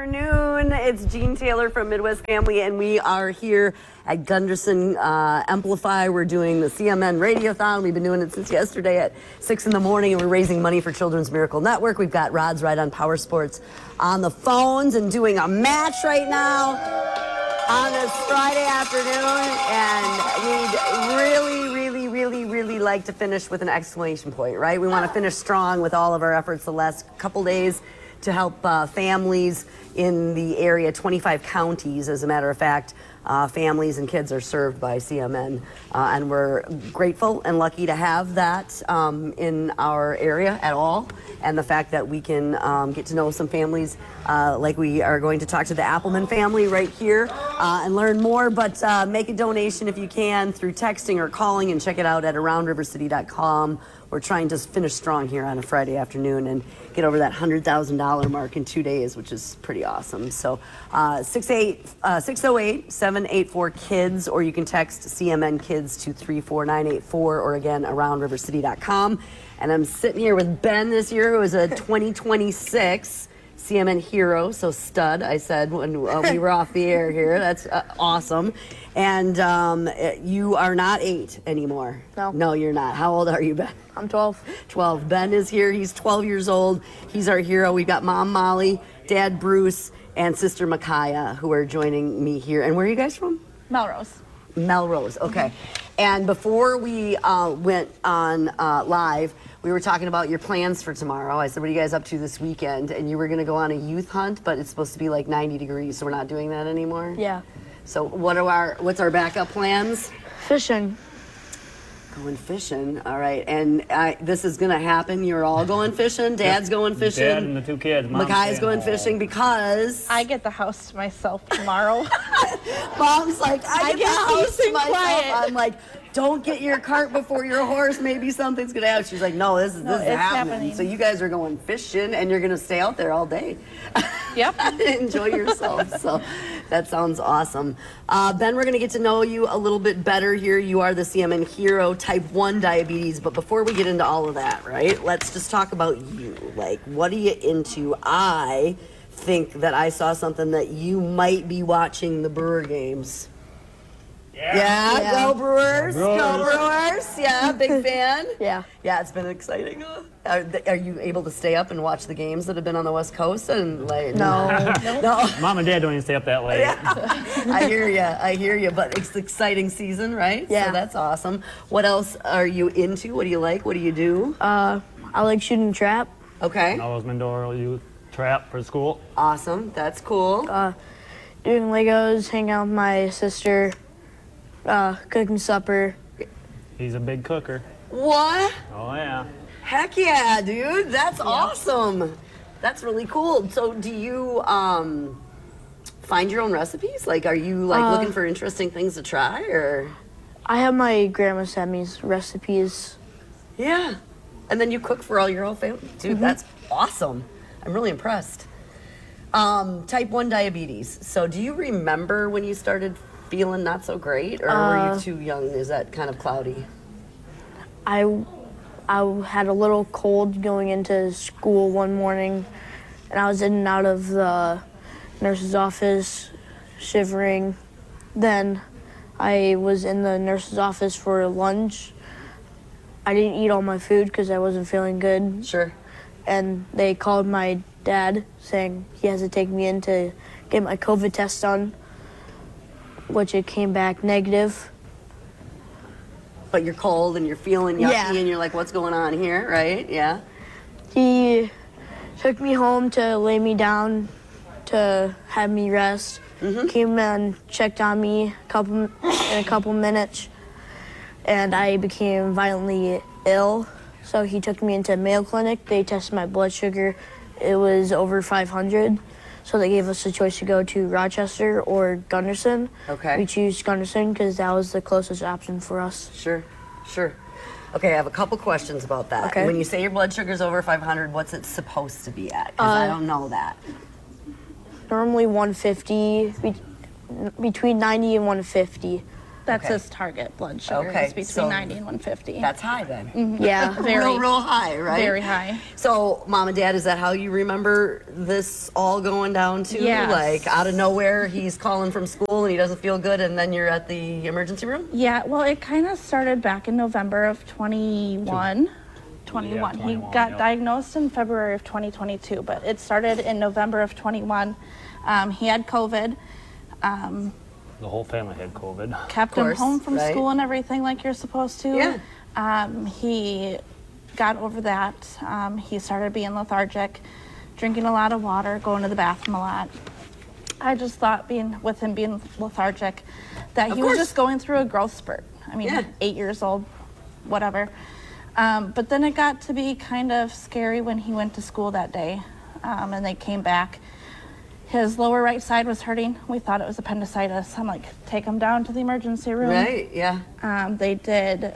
afternoon. It's Jean Taylor from Midwest Family, and we are here at Gunderson Amplify. We're doing the CMN Radiothon. We've been doing it since yesterday at 6 in the morning, and we're raising money for Children's Miracle Network. We've got Rod's Ride on Power Sports on the phones and doing a match right now on this Friday afternoon, and we'd really like to finish with an exclamation point, right? We want to finish strong with all of our efforts the last couple days to help families in the area, 25 counties, as a matter of fact. Families and kids are served by CMN, and we're grateful and lucky to have that in our area at all, and the fact that we can get to know some families, like we are going to talk to the Appleman family right here and learn more. But make a donation if you can through texting or calling, and check it out at aroundrivercity.com. We're trying to finish strong here on a Friday afternoon and get over that $100,000 mark in 2 days, which is pretty awesome. So 608-784-KIDS, or you can text CMN Kids to 34984, or again, aroundrivercity.com. And I'm sitting here with Ben this year, who is a 2026 CMN hero, so stud, I said when we were off the air here. That's awesome. And you are not 8 anymore. No. No, you're not. How old are you, Ben? I'm 12. 12. Ben is here. He's 12 years old. He's our hero. We've got Mom Molly, Dad Bruce, and Sister Micaiah, who are joining me here. And where are you guys from? Melrose. Melrose, okay. And before we went on live, we were talking about your plans for tomorrow. I said, what are you guys up to this weekend? And you were going to go on a youth hunt, but it's supposed to be like 90 degrees, so we're not doing that anymore? Yeah. So what's our backup plans? Fishing. Going fishing, all right. And this is going to happen. You're all going fishing? Dad's going fishing? Dad and the 2 kids. Micaiah's going fishing because... I get the house to myself tomorrow. Mom's like, I get the house to myself. Quiet. I'm like, don't get your cart before your horse. Maybe something's going to happen. She's like, no, this is happening. So you guys are going fishing, and you're going to stay out there all day. Yep. Enjoy yourself. So that sounds awesome. Ben, we're going to get to know you a little bit better here. You are the CMN hero, type 1 diabetes. But before we get into all of that, right, let's just talk about you. Like, what are you into? I think that I saw something that you might be watching the Brewer games. Yeah, go Brewers. Go Brewers. Yeah, big fan. Yeah. Yeah, it's been exciting. Are you able to stay up and watch the games that have been on the West Coast? And like, No. Mom and Dad don't even stay up that late. Yeah. I hear you. But it's an exciting season, right? Yeah. So that's awesome. What else are you into? What do you like? What do you do? I like shooting trap. Okay. Noah's Mindoro Youth Trap for school. Awesome. That's cool. Doing Legos, hanging out with my sister, cooking supper. He's a big cooker. What? Oh, yeah. Heck yeah, dude. That's awesome. That's really cool. So do you find your own recipes? Like, are you looking for interesting things to try, or? I have my grandma send me recipes. Yeah. And then you cook for all your whole family? Dude, that's awesome. I'm really impressed. Type 1 diabetes. So do you remember when you started feeling not so great, or were you too young? Is that kind of cloudy? I had a little cold going into school one morning, and I was in and out of the nurse's office shivering. Then I was in the nurse's office for lunch. I didn't eat all my food because I wasn't feeling good. Sure. And they called my dad saying he has to take me in to get my COVID test done, which it came back negative. But you're cold and you're feeling yucky, Yeah. and you're like, what's going on here, right? Yeah. He took me home to lay me down to have me rest. Came and checked on me in a couple minutes, and I became violently ill. So he took me into Mayo Clinic. They tested my blood sugar. It was over 500. So they gave us a choice to go to Rochester or Gunderson. Okay. We choose Gunderson because that was the closest option for us. Sure. Okay, I have a couple questions about that. Okay. When you say your blood sugar's over 500, what's it supposed to be at? Because I don't know that. Normally 150, between 90 and 150. That's Okay. his target blood sugar. Okay, It's between so 90 and 150. That's high then. Yeah. very, real high, right? very high. So, Mom and Dad, is that how you remember this all going down too? Yes. Like out of nowhere, he's calling from school and he doesn't feel good, and then you're at the emergency room? Yeah, well, it kind of started back in November of 21. 21. He 21, got yep. diagnosed in February of 2022, but it started in November of 21. He had COVID. The whole family had COVID. Kept course, him home from right? school and everything like you're supposed to. Yeah. He got over that. He started being lethargic, drinking a lot of water, going to the bathroom a lot. I just thought being lethargic, that Of he was course. just going through a growth spurt. I mean, Yeah. 8 years old, whatever. But then it got to be kind of scary when he went to school that day, and they came back. His lower right side was hurting. We thought it was appendicitis. I'm like, take him down to the emergency room. Right, yeah. They did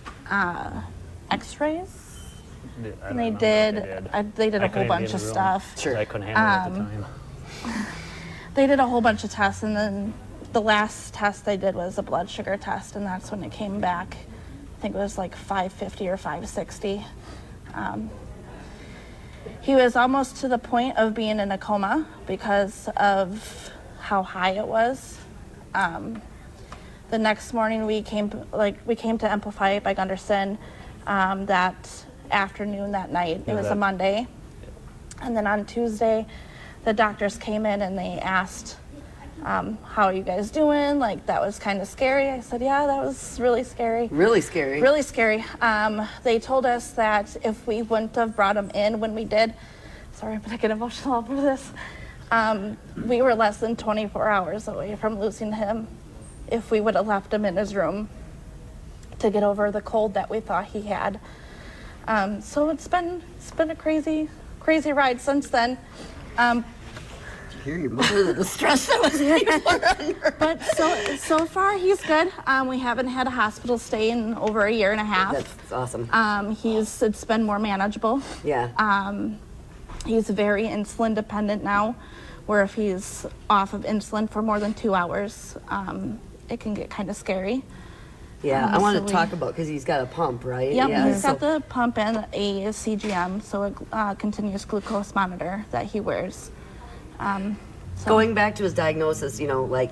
x-rays. I don't And they remember what did a I whole couldn't bunch get of in the room. stuff. Sure. I couldn't handle it at the time. They did a whole bunch of tests, and then the last test they did was a blood sugar test, and that's when it came back. I think it was like 550 or 560. He was almost to the point of being in a coma because of how high it was. The next morning we came to Amplify by Gunderson that afternoon, that night. It was a Monday. And then on Tuesday, the doctors came in and they asked, how are you guys doing? Like, that was kind of scary. I said, yeah, that was really scary. Really scary. Really scary. They told us that if we wouldn't have brought him in when we did, sorry, I'm gonna get emotional over this. We were less than 24 hours away from losing him if we would have left him in his room to get over the cold that we thought he had. So it's been a crazy ride since then. Hear your mother, the stress that was under. But so far he's good. We haven't had a hospital stay in over a year and a half. That's awesome. It's been more manageable. Yeah. He's very insulin dependent now, where if he's off of insulin for more than 2 hours, it can get kind of scary. Yeah, I want so to talk about, because he's got a pump, right? Yep, Yeah. he's got the pump and a CGM, so a continuous glucose monitor that he wears. Going back to his diagnosis, like,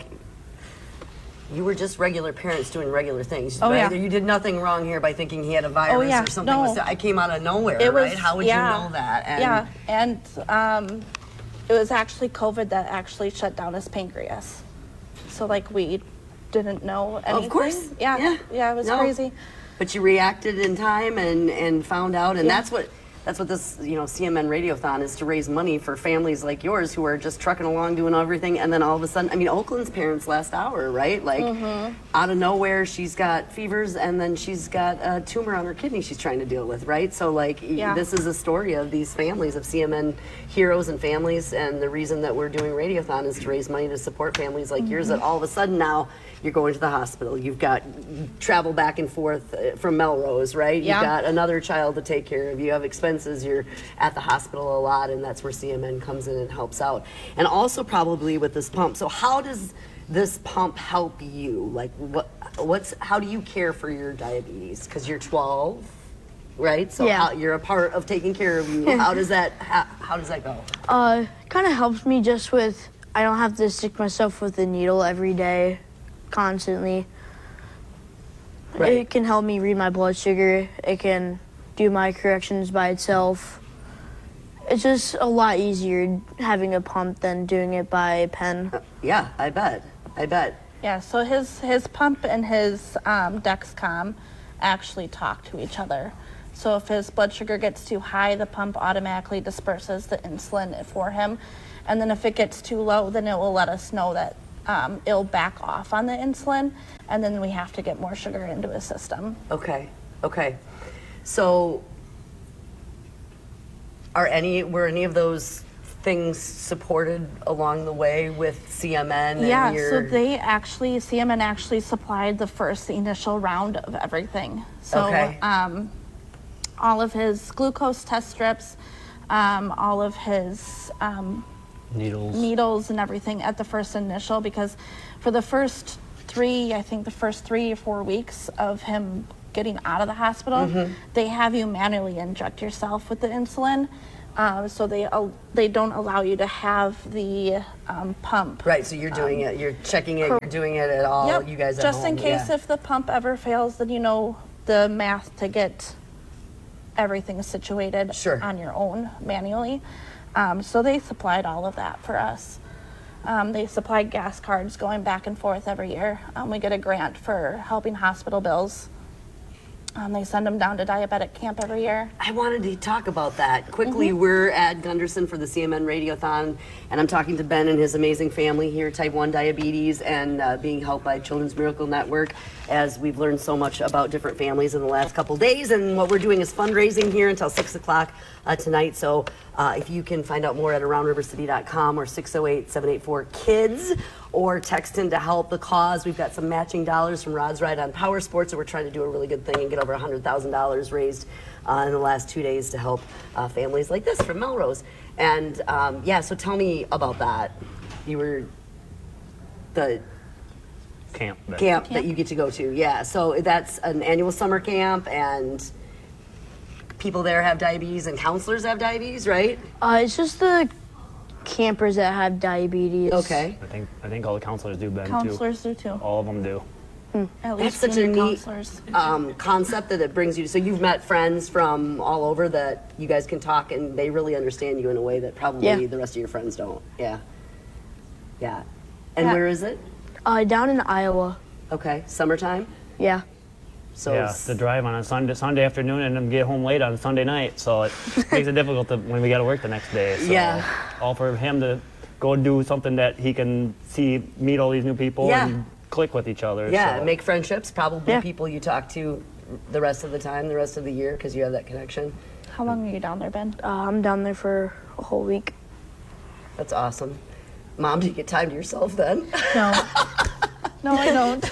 you were just regular parents doing regular things. Oh, right? yeah. You did nothing wrong here by thinking he had a virus Oh, yeah. or something. No. I came out of nowhere, It was, right? How would yeah. you know that? And Yeah, and it was actually COVID that actually shut down his pancreas. So, like, we didn't know anything. Of course. Yeah, it was No. crazy. But you reacted in time and found out, and that's what this CMN Radiothon is, to raise money for families like yours who are just trucking along doing everything, and then all of a sudden, I mean, Oakland's parents last hour, right? Like, out of nowhere, she's got fevers, and then she's got a tumor on her kidney she's trying to deal with, right? So, like, Yeah. this is a story of these families, of CMN heroes and families, and the reason that we're doing Radiothon is to raise money to support families like yours that all of a sudden now you're going to the hospital. You've got travel back and forth from Melrose, right? Yeah. You've got another child to take care of. You have expenses. You're at the hospital a lot, and that's where CMN comes in and helps out. And also probably with this pump. So how does this pump help you? Like, how do you care for your diabetes? Because you're 12, right? So Yeah. you're a part of taking care of you. How does that go? Kind of helps me just with, I don't have to stick myself with a needle every day, constantly. Right. It can help me read my blood sugar. It can do my corrections by itself. It's just a lot easier having a pump than doing it by pen. Yeah, I bet. Yeah, so his pump and his Dexcom actually talk to each other. So if his blood sugar gets too high, the pump automatically disperses the insulin for him. And then if it gets too low, then it will let us know that it'll back off on the insulin, and then we have to get more sugar into his system. Okay. So were any of those things supported along the way with CMN? Yeah, and so CMN actually supplied the first initial round of everything. So Okay. all of his glucose test strips, all of his Needles. needles and everything at the first initial, because for the first I think the first 3 or 4 weeks of him getting out of the hospital, Mm-hmm. they have you manually inject yourself with the insulin. So they don't allow you to have the pump. Right, so you're doing it, you're checking it, you're doing it at all, Yep, you guys at just home. in case yeah. if the pump ever fails, then you know the math to get everything situated Sure. on your own manually. So they supplied all of that for us. They supplied gas cards going back and forth every year. We get a grant for helping hospital bills. They send them down to diabetic camp every year. I wanted to talk about that quickly. Mm-hmm. We're at Gunderson for the CMN Radiothon, and I'm talking to Ben and his amazing family here, type 1 diabetes, and being helped by Children's Miracle Network, as we've learned so much about different families in the last couple days. And what we're doing is fundraising here until 6 o'clock tonight. So if you can find out more at aroundrivercity.com or 608-784-KIDS, or text in to help the cause. We've got some matching dollars from Rod's Ride on Power Sports, so we're trying to do a really good thing and get over $100,000 raised in the last 2 days to help families like this from Melrose. And yeah, so tell me about that. You were the Camp. camp that you get to go to, yeah. So that's an annual summer camp, and people there have diabetes, and counselors have diabetes, right? It's just the campers that have diabetes. Okay. I think all the counselors do, Ben, Counselors do too. too. All of them do. At That's least such a senior neat counselors. concept that it brings you. So you've met friends from all over that you guys can talk, and they really understand you in a way that probably Yeah. the rest of your friends don't. Yeah. Yeah. And Yeah. where is it? Down in Iowa. Okay. Summertime? Yeah. So Yeah, the drive on a Sunday afternoon and then get home late on Sunday night, so it makes it difficult when we got to work the next day. So Yeah. all for him to go do something that he can meet all these new people Yeah. and click with each other. yeah, so. make friendships, probably Yeah. people you talk to the rest of the time, the rest of the year, because you have that connection. How long are you down there, Ben? I'm down there for a whole week. That's awesome. Mom, do you get time to yourself then? No. No, I don't.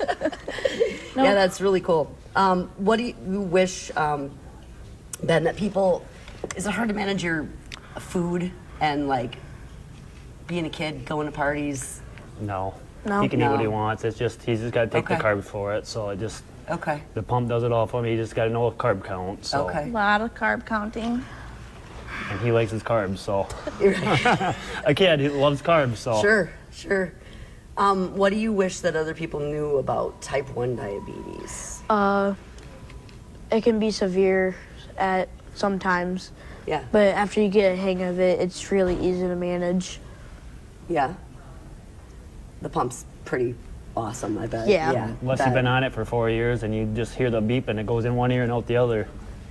No. Yeah, that's really cool. What do you wish, Ben, that people, is it hard to manage your food and like being a kid, going to parties? No. No. He can eat what he No. wants. It's just he's just got to take Okay. the carbs for it. So it just Okay. the pump does it all for me. He just got to know a carb count. So Okay. A lot of carb counting. and he likes his carbs. So a kid, he loves carbs. So Sure, sure. What do you wish that other people knew about type 1 diabetes? It can be severe at sometimes, Yeah. but after you get a hang of it, it's really easy to manage. Yeah. The pump's pretty awesome, I bet. Yeah. unless you've been on it for 4 years and you just hear the beep and it goes in one ear and out the other.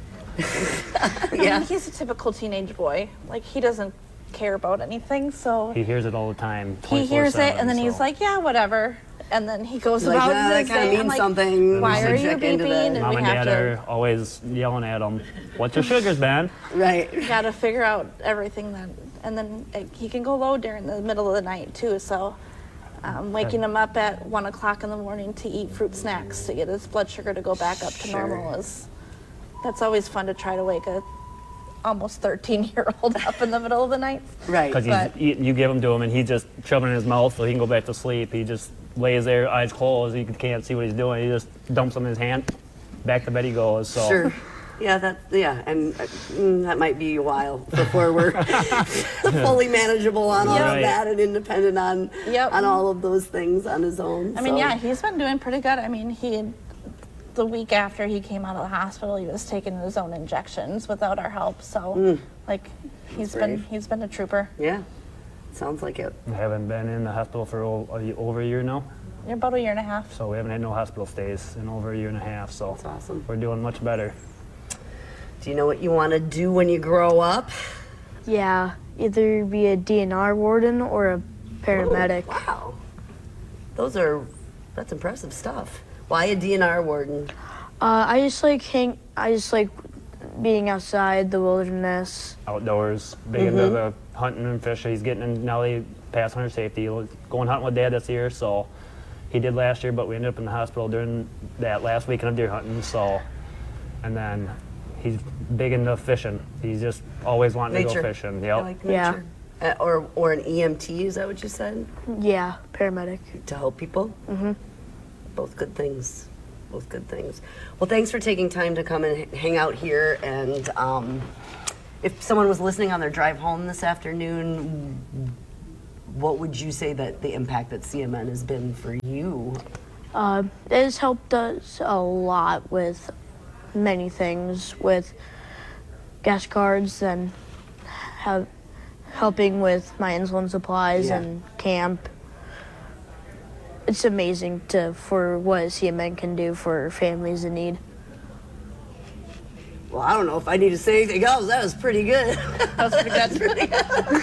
I Yeah. mean, he's a typical teenage boy. Like, he doesn't care about anything, so He hears it all the time. he hears it, 24/7, and then he's so. like, yeah, whatever. And then he goes You're like, about "Ah, that his kinda day. I'm means like, something. why So are you check into beeping? that. And Mom we and have Dad are always yelling at him, "What's your sugars, Ben?" Right. got to figure out everything that, and then he can go low during the middle of the night too. So waking him up at 1 o'clock in the morning to eat fruit snacks to get his blood sugar to go back up to Sure. normal that's always fun to try to wake a almost 13-year-old up in the middle of the night. Right. Because But- you give him to him and he's just shoving it in his mouth so he can go back to sleep. He just lays there, eyes closed. He can't see what he's doing. He just dumps them in his hand. Back to bed he goes. So Sure. Yeah, and that might be a while before we're fully manageable on all of Right. that and independent on Yep. on all of those things on his own. I mean, so. yeah, he's been doing pretty good. I mean, the week after he came out of the hospital, he was taking his own injections without our help. So, like, he's brave. been a trooper. Yeah, sounds like it. we haven't been in the hospital for over a year now. You're about a year and a half. So we haven't had no hospital stays in over a year and a half. So That's awesome. we're doing much better. Do you know what you want to do when you grow up? Yeah, either be a DNR warden or a paramedic. Wow, that's impressive stuff. Why a DNR warden? I just like being outside the wilderness. Outdoors, big into the hunting and fishing. He's getting in now. He passed hunter safety. Going hunting with Dad this year. So he did last year, but we ended up in the hospital during that last weekend of deer hunting. So and then he's big into fishing. He's just always wanting to Nature. go fishing. I Yep. like Yeah. nature. Or an EMT, is that what you said? Yeah, paramedic. To help people? Mm-hmm. both good things. Both good things. Well, thanks for taking time to come and hang out here. And if someone was listening on their drive home this afternoon, what would you say that the impact that CMN has been for you? It has helped us a lot with many things, with gas cards and helping with my insulin supplies and camp. It's amazing for what CMN can do for families in need. Well, I don't know if I need to say anything else. That was pretty good. That was pretty good.